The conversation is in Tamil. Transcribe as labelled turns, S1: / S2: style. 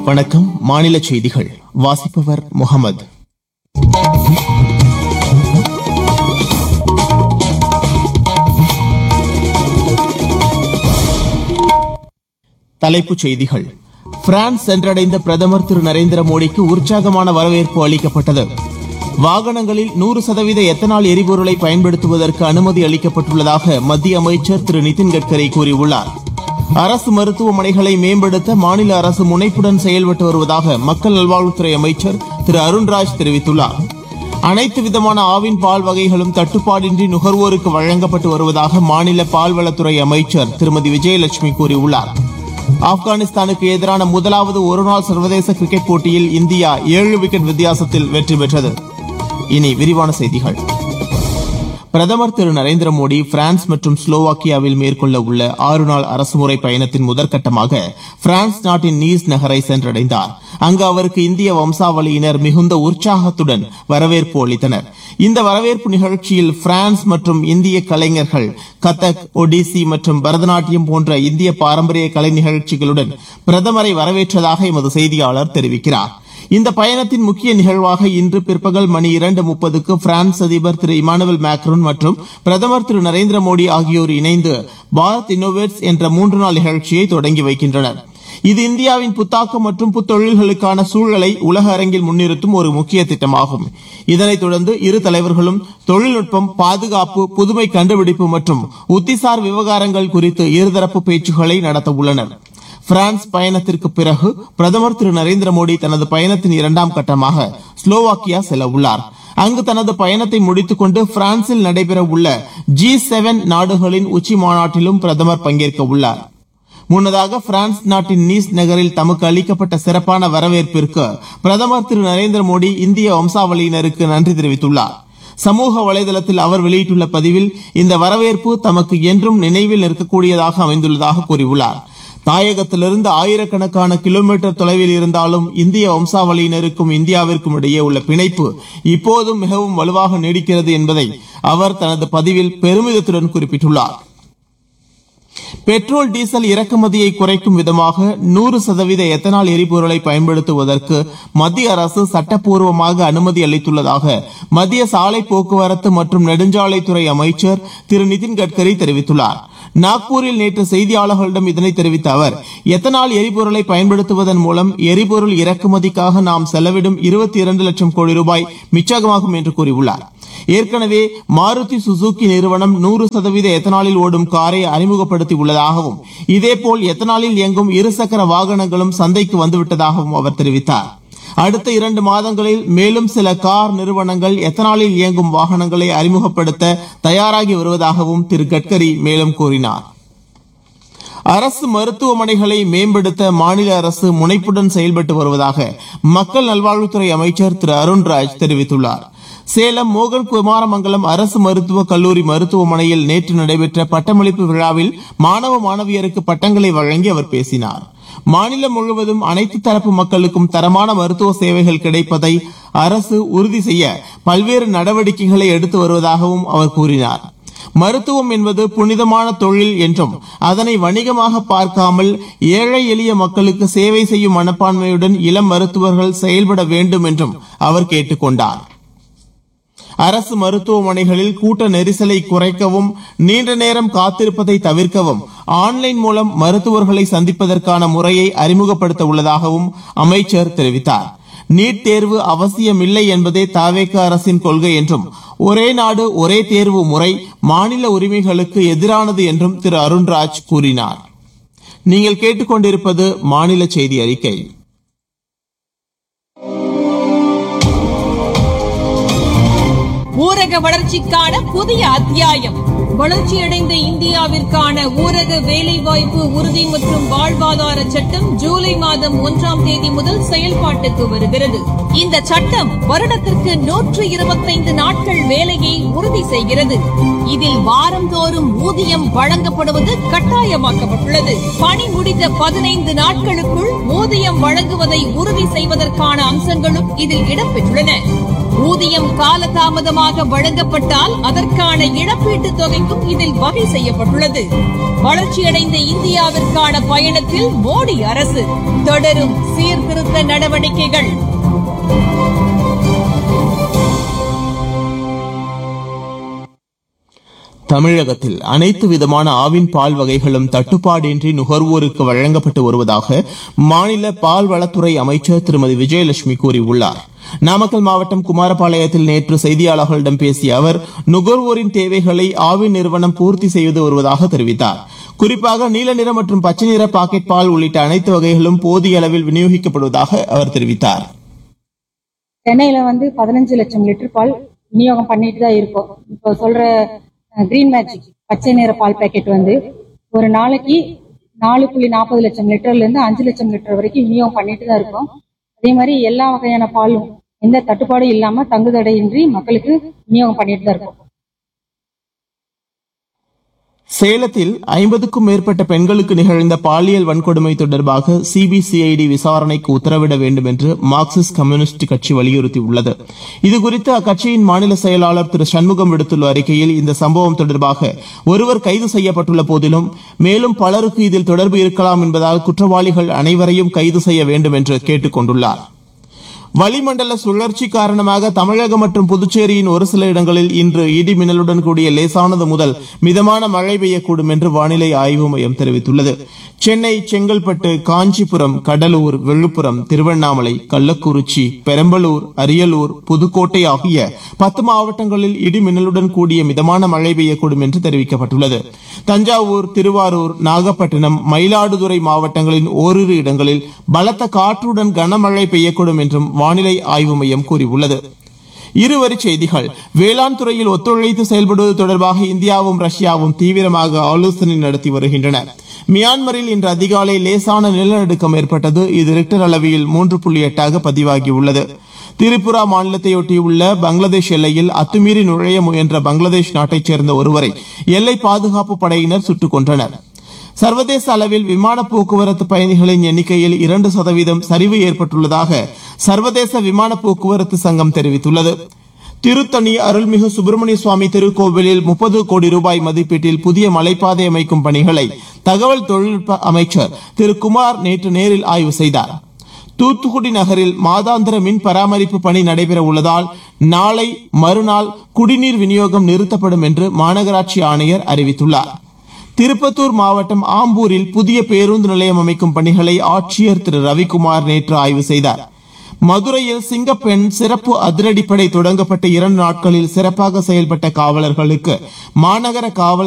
S1: வணக்கம். மாநில செய்திகள் வாசிப்பவர் முகமது. தலைப்புச் செய்திகள். பிரான்ஸ் சென்றடைந்த பிரதமர் திரு நரேந்திர மோடிக்கு உற்சாகமான வரவேற்பு அளிக்கப்பட்டது. வாகனங்களில் 100% எத்தனால் எரிபொருளை பயன்படுத்துவதற்கு அனுமதி அளிக்கப்பட்டுள்ளதாக மத்திய அமைச்சர் திரு நிதின் கட்கரி கூறியுள்ளார். அரசு மருத்துவமனைகளை மேம்படுத்த மாநில அரசு முனைப்புடன் செயல்பட்டு வருவதாக மக்கள் நல்வாழ்வுத்துறை அமைச்சர் திரு அருண்ராஜ் தெரிவித்துள்ளார். அனைத்து விதமான ஆவின் பால் வகைகளும் தட்டுப்பாடின்றி நுகர்வோருக்கு வழங்கப்பட்டு வருவதாக மாநில பால்வளத்துறை அமைச்சர் திருமதி விஜயலட்சுமி கூறியுள்ளார். ஆப்கானிஸ்தானுக்கு எதிரான முதலாவது ஒருநாள் சர்வதேச கிரிக்கெட் போட்டியில் இந்தியா 7 விக்கெட் வித்தியாசத்தில் வெற்றி பெற்றது. இனி விரிவான செய்திகள். பிரதமர் திரு நரேந்திர மோடி பிரான்ஸ் மற்றும் ஸ்லோவாக்கியாவில் மேற்கொள்ள உள்ள 6 நாள் அரசுமுறை பயணத்தின் முதற்கட்டமாக பிரான்ஸ் நாட்டின் நீஸ் நகரை சென்றடைந்தார். அங்கு அவருக்கு இந்திய வம்சாவளியினர் மிகுந்த உற்சாகத்துடன் வரவேற்பு அளித்தனர். இந்த வரவேற்பு நிகழ்ச்சியில் பிரான்ஸ் மற்றும் இந்திய கலைஞர்கள் கதக், ஒடிசி மற்றும் பரதநாட்டியம் போன்ற இந்திய பாரம்பரிய கலை நிகழ்ச்சிகளுடன் பிரதமரை வரவேற்றதாக எமது செய்தியாளர் தெரிவிக்கிறார். இந்த பயணத்தின் முக்கிய நிகழ்வாக இன்று பிற்பகல் மணி 2:30க்கு பிரான்ஸ் அதிபர் திரு இமானுவேல் மேக்ரோன் மற்றும் பிரதமர் திரு நரேந்திர மோடி ஆகியோர் இணைந்து பாரத் இன்னோவேட்ஸ் என்ற 3 நாள் நிகழ்ச்சியை தொடங்கி வைக்கின்றனர். இது இந்தியாவின் புத்தாக்கம் மற்றும் புத்தொழில்களுக்கான சூழலை உலக அரங்கில் முன்னிறுத்தும் ஒரு முக்கிய திட்டமாகும். இதனைத் தொடர்ந்து இரு தலைவர்களும் தொழில்நுட்பம், பாதுகாப்பு, புதுமை கண்டுபிடிப்பு மற்றும் உத்திசார் விவகாரங்கள் குறித்து இருதரப்பு பேச்சுக்களை நடத்த உள்ளனர். பிரான்ஸ் பயணத்திற்கு பிறகு பிரதமர் திரு நரேந்திர மோடி தனது பயணத்தின் 2ஆம் கட்டமாக ஸ்லோவாக்கியா செல்ல உள்ளார். அங்கு தனது பயணத்தை முடித்துக் கொண்டு பிரான்சில் நடைபெற உள்ள G7 நாடுகளின் உச்சி மாநாட்டிலும் பிரதமர் பங்கேற்க உள்ளார். முன்னதாக பிரான்ஸ் நாட்டின் நீஸ் நகரில் தமக்கு அளிக்கப்பட்ட சிறப்பான வரவேற்பிற்கு பிரதமர் திரு நரேந்திர மோடி இந்திய வம்சாவளியினருக்கு நன்றி தெரிவித்துள்ளார். சமூக வலைதளத்தில் அவர் வெளியிட்டுள்ள பதிவில் இந்த வரவேற்பு தமக்கு என்றும் நினைவில் நிற்கக்கூடியதாக அமைந்துள்ளதாக கூறியுள்ளார். தாயகத்திலிருந்து ஆயிரக்கணக்கான கிலோமீட்டர் தொலைவில் இருந்தாலும் இந்திய வம்சாவளியினருக்கும் இந்தியாவிற்கும் இடையே உள்ள பிணைப்பு இப்போதும் மிகவும் வலுவாக நீடிக்கிறது என்பதை அவர் தனது பதிவில் பெருமிதத்துடன் குறிப்பிட்டுள்ளார். பெட்ரோல், டீசல் இறக்குமதியை குறைக்கும் விதமாக 100% எத்தனால் எரிபொருளை பயன்படுத்துவதற்கு மத்திய அரசு சட்டப்பூர்வமாக அனுமதி அளித்துள்ளதாக மத்திய சாலை போக்குவரத்து மற்றும் நெடுஞ்சாலைத்துறை அமைச்சர் திரு நிதின் கட்கரி தெரிவித்துள்ளார். நாக்பூரில் நேற்று செய்தியாளர்களிடம் இதனை தெரிவித்த அவர், எத்தனால் எரிபொருளை பயன்படுத்துவதன் மூலம் எரிபொருள் இறக்குமதிக்காக நாம் செலவிடும் 22 லட்சம் கோடி ரூபாய் மிச்சமாகும் என்று கூறியுள்ளார். ஏற்கனவே மாருதி சுசுகி நிறுவனம் 100% எத்தனாலில் ஓடும் காரை அறிமுகப்படுத்தி உள்ளதாகவும் இதேபோல் எத்தனாலில் இயங்கும் இருசக்கர வாகனங்களும் சந்தைக்கு வந்துவிட்டதாகவும் அவர் தெரிவித்தார். அடுத்த 2 மாதங்களில் மேலும் சில கார் நிறுவனங்கள் எத்தனாலில் இயங்கும் வாகனங்களை அறிமுகப்படுத்த தயாராகி வருவதாகவும் திரு கட்கரி மேலும் கூறினார். அரசு மருத்துவமனைகளை மேம்படுத்த மாநில அரசு முனைப்புடன் செயல்பட்டு வருவதாக மக்கள் நல்வாழ்வுத்துறை அமைச்சர் திரு அருண்ராஜ் தெரிவித்துள்ளார். சேலம் மோகன் குமாரமங்கலம் அரசு மருத்துவக் கல்லூரி மருத்துவமனையில் நேற்று நடைபெற்ற பட்டமளிப்பு விழாவில் மாணவ மாணவியருக்கு பட்டங்களை வழங்கி அவர் பேசினார். மாநிலம் முழுவதும் அனைத்து தரப்பு மக்களுக்கும் தரமான மருத்துவ சேவைகள் கிடைப்பதை அரசு உறுதி செய்ய பல்வேறு நடவடிக்கைகளை எடுத்து வருவதாகவும் அவர் கூறினார். மருத்துவம் என்பது புனிதமான தொழில் என்றும் அதனை வணிகமாக பார்க்காமல் ஏழை எளிய மக்களுக்கு சேவை செய்யும் மனப்பான்மையுடன் இளம் மருத்துவர்கள் செயல்பட வேண்டும் என்றும் அவர் கேட்டுக் கொண்டார். அரசு மருத்துவமனைகளில் கூட்ட நெரிசலை குறைக்கவும், நீண்ட நேரம் காத்திருப்பதை தவிர்க்கவும் ஆன்லைன் மூலம் மருத்துவர்களை சந்திப்பதற்கான முறையை அறிமுகப்படுத்த உள்ளதாகவும் அமைச்சர் தெரிவித்தார். நீட் தேர்வு அவசியமில்லை என்பதே தவேக அரசின் கொள்கை என்றும் ஒரே நாடு ஒரே தேர்வு முறை மாநில உரிமைகளுக்கு எதிரானது என்றும் திரு அருண்ராஜ் கூறினார். நீங்கள் கேட்டுக்கொண்டிருப்பது மாநில செய்தி அறிக்கை.
S2: ஊரக வளர்ச்சிக்கான புதிய அத்தியாயம். வளர்ச்சியடைந்த இந்தியாவிற்கான ஊரக வேலைவாய்ப்பு உறுதி மற்றும் வாழ்வாதார சட்டம் ஜூலை மாதம் 1ஆம் தேதி முதல் செயல்பாட்டுக்கு வருகிறது. இந்த சட்டம் வருடத்திற்கு 125 நாட்கள் வேலையை உறுதி செய்கிறது. இதில் வாரந்தோறும் ஊதியம் வழங்கப்படுவது கட்டாயமாக்கப்பட்டுள்ளது. பணி முடித்த 15 நாட்களுக்குள் ஊதியம் ஊதியம் வழங்குவதை உறுதி செய்வதற்கான அம்சங்களும் இதில் இடம்பெற்றுள்ளன. ஊதியம் காலதாமதமாக வழங்கப்பட்டால் அதற்கான இழப்பீட்டுத் தொகைக்கும் இதில் வகை செய்யப்பட்டுள்ளது. வளர்ச்சியடைந்த இந்தியாவிற்கான பயணத்தில் மோடி அரசு தொடரும் சீர்திருத்த நடவடிக்கைகள்.
S1: தமிழகத்தில் அனைத்து விதமான ஆவின் பால் வகைகளும் தட்டுப்பாடின்றி நுகர்வோருக்கு வழங்கப்பட்டு வருவதாக மாநில பால்வளத்துறை அமைச்சர் திருமதி விஜயலட்சுமி கூறியுள்ளார். நாமக்கல் மாவட்டம் குமாரபாளையத்தில் நேற்று செய்தியாளர்களிடம் பேசிய அவர் நுகர்வோரின் தேவைகளை ஆவின் நிறுவனம் பூர்த்தி செய்து வருவதாக தெரிவித்தார். குறிப்பாக நீல நிற மற்றும் பச்சை நிற பாக்கெட் பால் உள்ளிட்ட அனைத்து வகைகளும் போதிய அளவில் விநியோகிக்கப்படுவதாக அவர் தெரிவித்தார்.
S3: சென்னையில 15 லட்சம் லிட்டர் பால் விநியோகம் பண்ணிட்டு தான் இருக்கோம். இப்போ சொல்ற கிரீன் மேஜிக் பச்சை நிற பால் பேக்கெட் ஒரு நாளைக்கு 4.40 லட்சம் லிட்டர்ல இருந்து 5 லட்சம் லிட்டர் வரைக்கும் விநியோகம் பண்ணிட்டு தான் இருக்கோம். அதே மாதிரி எல்லா வகையான பாலும் எந்த தட்டுப்பாடும் இல்லாம தங்குதடையின்றி மக்களுக்கு விநியோகம் பண்ணிட்டு தான் இருக்கோம்.
S1: சேலத்தில் 50க்கும் மேற்பட்ட பெண்களுக்கு நிகழ்ந்த பாலியல் வன்கொடுமை தொடர்பாக சிபிசிஐடி விசாரணைக்கு உத்தரவிட வேண்டும் என்று மார்க்சிஸ்ட் கம்யூனிஸ்ட் கட்சி வலியுறுத்தியுள்ளது. இதுகுறித்து அக்கட்சியின் மாநில செயலாளர் திரு சண்முகம் விடுத்துள்ள அறிக்கையில் இந்த சம்பவம் தொடர்பாக ஒருவர் கைது செய்யப்பட்டுள்ள போதிலும் மேலும் பலருக்கு இதில் தொடர்பு இருக்கலாம் என்பதால் குற்றவாளிகள் அனைவரையும் கைது செய்ய வேண்டும் என்று கேட்டுக் கொண்டுள்ளார். வளிமண்டல சுழற்சி காரணமாக தமிழகம் மற்றும் புதுச்சேரியின் ஒரு சில இடங்களில் இன்று இடி மின்னலுடன் கூடிய லேசானது முதல் மிதமான மழை பெய்யக்கூடும் என்று வானிலை ஆய்வு மையம் தெரிவித்துள்ளது. சென்னை, செங்கல்பட்டு, காஞ்சிபுரம், கடலூர், விழுப்புரம், திருவண்ணாமலை, கள்ளக்குறிச்சி, பெரம்பலூர், அரியலூர், புதுக்கோட்டை ஆகிய 10 மாவட்டங்களில் இடி மின்னலுடன் கூடிய மிதமான மழை பெய்யக்கூடும் என்று தெரிவிக்கப்பட்டுள்ளது. தஞ்சாவூர், திருவாரூர், நாகப்பட்டினம், மயிலாடுதுறை மாவட்டங்களின் ஓரிரு இடங்களில் பலத்த காற்றுடன் கனமழை பெய்யக்கூடும் என்றும் வானிலை ஆய்வு மையம் கூறியுள்ளது. இருவரிச் செய்திகள். வேளாண் துறையில் ஒத்துழைத்து செயல்படுவது தொடர்பாக இந்தியாவும் ரஷ்யாவும் தீவிரமாக ஆலோசனை நடத்தி வருகின்றன. மியான்மரில் இன்று அதிகாலை லேசான நிலநடுக்கம் ஏற்பட்டது. இது ரிக்டர் அளவில் 3.8 பதிவாகியுள்ளது. திரிபுரா மாநிலத்தையொட்டியுள்ள பங்களாதேஷ் எல்லையில் அத்துமீறி நுழைய முயன்ற பங்களாதேஷ் நாட்டைச் சேர்ந்த ஒருவரை எல்லை பாதுகாப்பு படையினர் சுட்டுக் கொன்றனர். சர்வதேச அளவில் விமான போக்குவரத்து பயணிகளின் எண்ணிக்கையில் 2% சரிவு ஏற்பட்டுள்ளதாக சர்வதேச விமான போக்குவரத்து சங்கம் தெரிவித்துள்ளது. திருத்தணி அருள்மிகு சுப்பிரமணிய சுவாமி திருக்கோவிலில் 30 கோடி ரூபாய் மதிப்பீட்டில் புதிய மலைப்பாதை அமைக்கும் பணிகளை தகவல் தொழில்நுட்ப அமைச்சர் திரு குமார் நேற்று நேரில் ஆய்வு செய்தார். தூத்துக்குடி நகரில் மாதாந்திர மின் பராமரிப்பு பணி நடைபெற உள்ளதால் நாளை மறுநாள் குடிநீர் விநியோகம் நிறுத்தப்படும் என்று மாநகராட்சி ஆணையர் அறிவித்துள்ளார். திருப்பத்தூர் மாவட்டம் ஆம்பூரில் புதிய பேருந்து நிலையம் அமைக்கும் பணிகளை ஆட்சியர் திரு ரவிக்குமார் நேற்று ஆய்வு செய்தார். மதுரையில் சிங்கப்பெண் சிறப்பு அதிரடிப்படை தொடங்கப்பட்ட 2 நாட்களில் சிறப்பாக செயல்பட்ட காவலர்களுக்கு மாநகர காவல்